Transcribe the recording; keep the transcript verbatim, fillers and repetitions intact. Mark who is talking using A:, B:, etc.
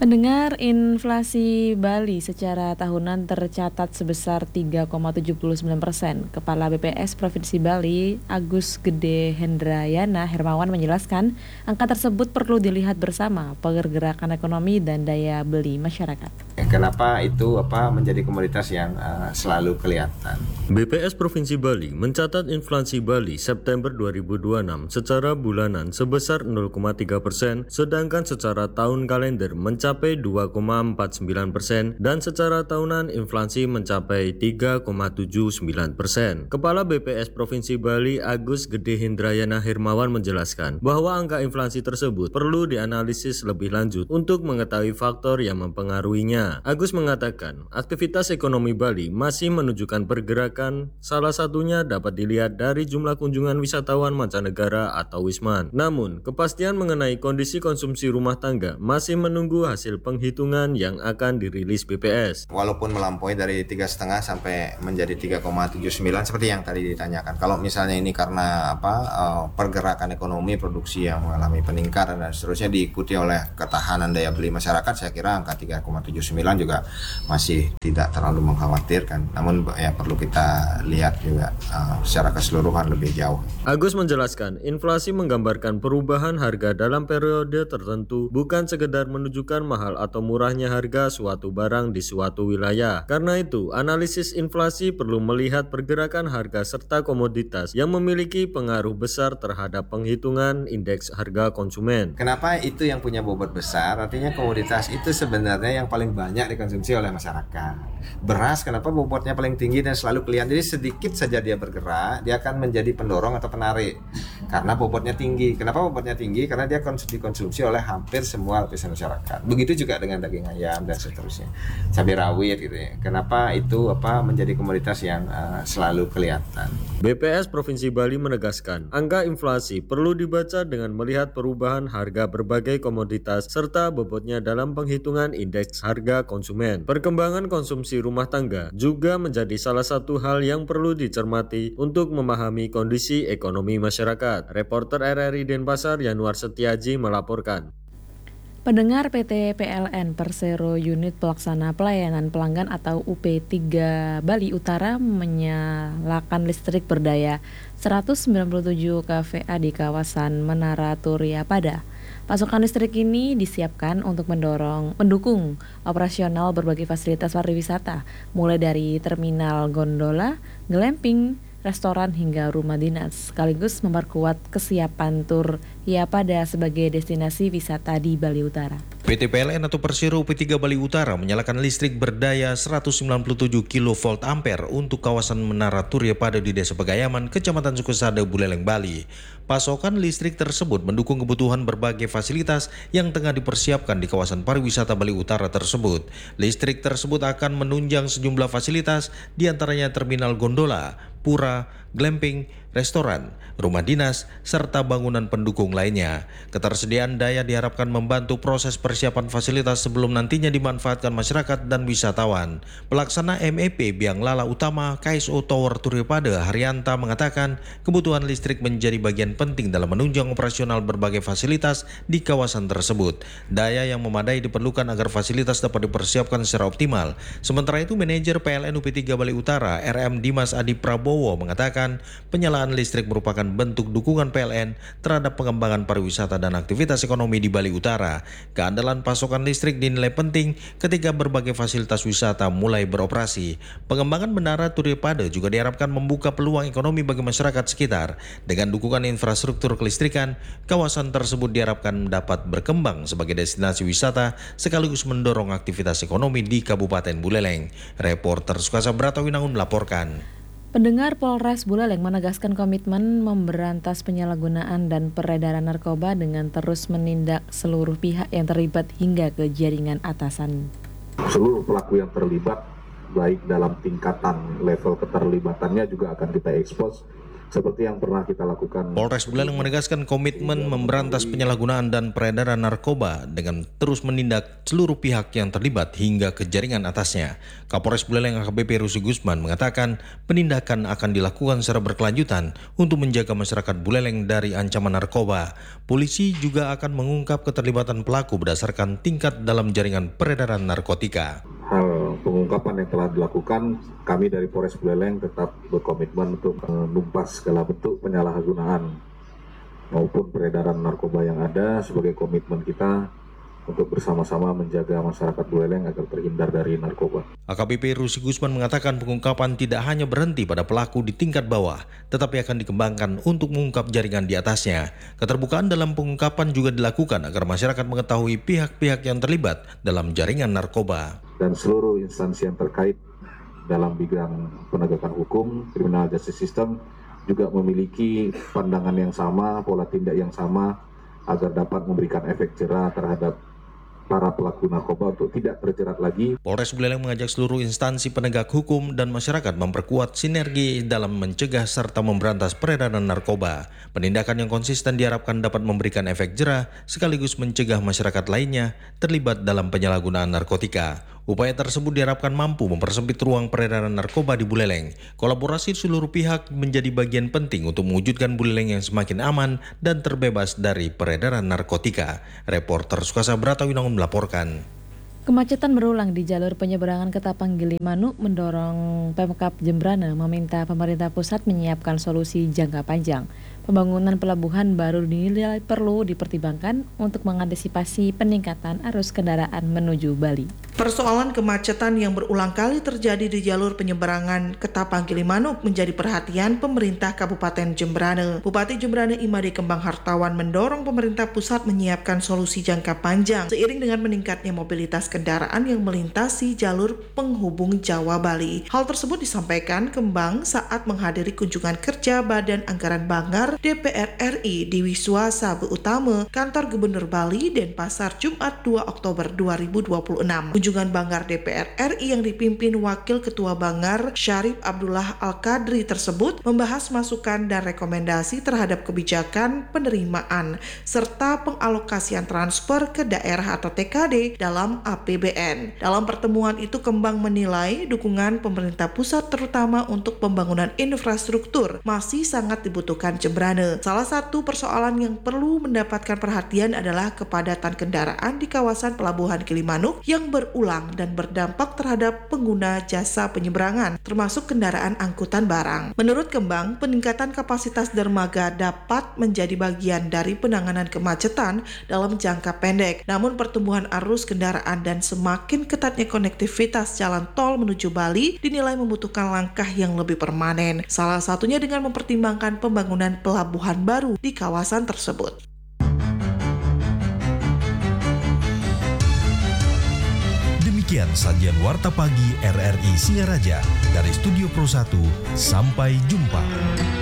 A: Pendengar, inflasi Bali secara tahunan tercatat sebesar tiga koma tujuh sembilan persen. Kepala B P S Provinsi Bali, Agus Gede Hendrayana Hermawan menjelaskan, angka tersebut perlu dilihat bersama pergerakan ekonomi dan daya beli masyarakat.
B: Kenapa itu apa menjadi komoditas yang uh, selalu kelihatan?
C: B P S Provinsi Bali mencatat inflasi Bali September dua ribu dua puluh enam secara bulanan sebesar nol koma tiga persen, sedangkan secara tahun kalender mencapai dua koma empat sembilan persen dan secara tahunan inflasi mencapai tiga koma tujuh sembilan persen. Kepala B P S Provinsi Bali Agus Gede Hendrayana Hermawan menjelaskan bahwa angka inflasi tersebut perlu dianalisis lebih lanjut untuk mengetahui faktor yang mempengaruhinya. Agus mengatakan, aktivitas ekonomi Bali masih menunjukkan pergerakan, salah satunya dapat dilihat dari jumlah kunjungan wisatawan mancanegara atau wisman. Namun, kepastian mengenai kondisi konsumsi rumah tangga masih menunggu hasil penghitungan yang akan dirilis B P S.
B: Walaupun melampaui dari tiga koma lima sampai menjadi tiga koma tujuh sembilan seperti yang tadi ditanyakan. Kalau misalnya ini karena apa uh, pergerakan ekonomi, produksi yang mengalami peningkatan dan seterusnya diikuti oleh ketahanan daya beli masyarakat, saya kira angka tiga koma tujuh sembilan juga masih tidak terlalu mengkhawatirkan. Namun ya perlu kita lihat juga uh, secara keseluruhan lebih jauh.
C: Agus menjelaskan, inflasi menggambarkan perubahan harga dalam periode tertentu, bukan sekedar menunjukkan mahal atau murahnya harga suatu barang di suatu wilayah. Karena itu, analisis inflasi perlu melihat pergerakan harga serta komoditas yang memiliki pengaruh besar terhadap penghitungan indeks harga konsumen.
B: Kenapa itu yang punya bobot besar? Artinya komoditas itu sebenarnya yang paling banyak dikonsumsi oleh masyarakat. Beras kenapa bobotnya paling tinggi dan selalu kelihatan? Jadi sedikit saja dia bergerak, dia akan menjadi pendorong atau penarik karena bobotnya tinggi. Kenapa bobotnya tinggi? Karena dia dikonsumsi oleh hampir semua lapisan masyarakat. Begitu juga dengan daging ayam dan seterusnya, cabai rawit gitu ya. Kenapa itu apa menjadi komoditas yang uh, selalu kelihatan?
C: B P S Provinsi Bali menegaskan, angka inflasi perlu dibaca dengan melihat perubahan harga berbagai komoditas serta bobotnya dalam penghitungan indeks harga konsumen. Perkembangan konsumsi rumah tangga juga menjadi salah satu hal yang perlu dicermati untuk memahami kondisi ekonomi masyarakat. Reporter R R I Denpasar Yanuar Setiaji melaporkan.
A: Pendengar, P T P L N Persero Unit Pelaksana Pelayanan Pelanggan atau U P tiga Bali Utara menyalakan listrik berdaya seratus sembilan puluh tujuh k V A di kawasan Menara Turya Pada. Pasokan listrik ini disiapkan untuk mendorong mendukung operasional berbagai fasilitas pariwisata, mulai dari terminal gondola, glamping, restoran hingga rumah dinas, sekaligus memperkuat kesiapan Tur Ya Pada sebagai destinasi wisata di Bali Utara.
D: P T P L N atau Persero U P tiga Bali Utara menyalakan listrik berdaya seratus sembilan puluh tujuh kilovolt ampere untuk kawasan Menara Turya Pada di Desa Pegayaman, Kecamatan Sukosada, Buleleng, Bali. Pasokan listrik tersebut mendukung kebutuhan berbagai fasilitas yang tengah dipersiapkan di kawasan pariwisata Bali Utara tersebut. Listrik tersebut akan menunjang sejumlah fasilitas, diantaranya terminal gondola, pura, glamping, restoran, rumah dinas, serta bangunan pendukung lainnya. Ketersediaan daya diharapkan membantu proses persiapan fasilitas sebelum nantinya dimanfaatkan masyarakat dan wisatawan. Pelaksana M E P Biang Lala Utama K S O Tower Turya Pada Haryanta mengatakan kebutuhan listrik menjadi bagian penting dalam menunjang operasional berbagai fasilitas di kawasan tersebut. Daya yang memadai diperlukan agar fasilitas dapat dipersiapkan secara optimal. Sementara itu, manajer P L N U P tiga Bali Utara R M Dimas Adi Prabowo mengatakan penyalaan listrik merupakan bentuk dukungan P L N terhadap pengembangan pariwisata dan aktivitas ekonomi di Bali Utara. Keandalan pasokan listrik dinilai penting ketika berbagai fasilitas wisata mulai beroperasi. Pengembangan Menara Turya Pada juga diharapkan membuka peluang ekonomi bagi masyarakat sekitar. Dengan dukungan infrastruktur kelistrikan, kawasan tersebut diharapkan dapat berkembang sebagai destinasi wisata sekaligus mendorong aktivitas ekonomi di Kabupaten Buleleng. Reporter Sukasa Bratawinangun melaporkan.
A: Pendengar, Polres Buleleng menegaskan komitmen memberantas penyalahgunaan dan peredaran narkoba dengan terus menindak seluruh pihak yang terlibat hingga ke jaringan atasan.
E: Seluruh pelaku yang terlibat, baik dalam tingkatan level keterlibatannya juga akan kita ekspos seperti yang pernah kita lakukan.
D: Polres Buleleng menegaskan komitmen memberantas penyalahgunaan dan peredaran narkoba dengan terus menindak seluruh pihak yang terlibat hingga ke jaringan atasnya. Kapolres Buleleng A K B P Rusy Gusman mengatakan penindakan akan dilakukan secara berkelanjutan untuk menjaga masyarakat Buleleng dari ancaman narkoba. Polisi juga akan mengungkap keterlibatan pelaku berdasarkan tingkat dalam jaringan peredaran narkotika.
E: Hal pengungkapan yang telah dilakukan, kami dari Polres Buleleng tetap berkomitmen untuk menumpas segala bentuk penyalahgunaan maupun peredaran narkoba yang ada sebagai komitmen kita untuk bersama-sama menjaga masyarakat Buleleng agar terhindar dari narkoba.
D: A K B P Rusy Gusman mengatakan pengungkapan tidak hanya berhenti pada pelaku di tingkat bawah, tetapi akan dikembangkan untuk mengungkap jaringan di atasnya. Keterbukaan dalam pengungkapan juga dilakukan agar masyarakat mengetahui pihak-pihak yang terlibat dalam jaringan narkoba.
E: Dan seluruh instansi yang terkait dalam bidang penegakan hukum, criminal justice system juga memiliki pandangan yang sama, pola tindak yang sama agar dapat memberikan efek jera terhadap para pelaku narkoba untuk tidak terjerat lagi.
D: Polres Buleleng mengajak seluruh instansi penegak hukum dan masyarakat memperkuat sinergi dalam mencegah serta memberantas peredaran narkoba. Penindakan yang konsisten diharapkan dapat memberikan efek jera sekaligus mencegah masyarakat lainnya terlibat dalam penyalahgunaan narkotika. Upaya tersebut diharapkan mampu mempersempit ruang peredaran narkoba di Buleleng. Kolaborasi seluruh pihak menjadi bagian penting untuk mewujudkan Buleleng yang semakin aman dan terbebas dari peredaran narkotika. Reporter Sukasa Bratawinangun melaporkan.
A: Kemacetan berulang di jalur penyeberangan Ketapang Gilimanuk mendorong Pemkab Jembrana meminta pemerintah pusat menyiapkan solusi jangka panjang. Pembangunan pelabuhan baru dinilai perlu dipertimbangkan untuk mengantisipasi peningkatan arus kendaraan menuju Bali.
F: Persoalan kemacetan yang berulang kali terjadi di jalur penyeberangan Ketapang Gilimanuk menjadi perhatian pemerintah Kabupaten Jembrana. Bupati Jembrana Imade Kembang Hartawan mendorong pemerintah pusat menyiapkan solusi jangka panjang seiring dengan meningkatnya mobilitas kendaraan yang melintasi jalur penghubung Jawa Bali. Hal tersebut disampaikan Kembang saat menghadiri kunjungan kerja Badan Anggaran Banggar D P R R I di Wiswa Sabu Utama, Kantor Gubernur Bali, Denpasar, Jumat dua Oktober dua ribu dua puluh enam. Kunjungan Banggar D P R R I yang dipimpin Wakil Ketua Banggar Syarif Abdullah Al-Qadri tersebut membahas masukan dan rekomendasi terhadap kebijakan penerimaan serta pengalokasian transfer ke daerah atau T K D dalam A P B N. Dalam pertemuan itu Kembang menilai dukungan pemerintah pusat terutama untuk pembangunan infrastruktur masih sangat dibutuhkan Jembrana. Salah satu persoalan yang perlu mendapatkan perhatian adalah kepadatan kendaraan di kawasan pelabuhan Gilimanuk yang berulang dan berdampak terhadap pengguna jasa penyeberangan, termasuk kendaraan angkutan barang. Menurut Kembang, peningkatan kapasitas dermaga dapat menjadi bagian dari penanganan kemacetan dalam jangka pendek. Namun pertumbuhan arus kendaraan dan semakin ketatnya konektivitas jalan tol menuju Bali dinilai membutuhkan langkah yang lebih permanen. Salah satunya dengan mempertimbangkan pembangunan pelabuhan baru di kawasan tersebut.
G: Demikian sajian Warta Pagi R R I Singaraja dari Studio Pro satu. Sampai jumpa.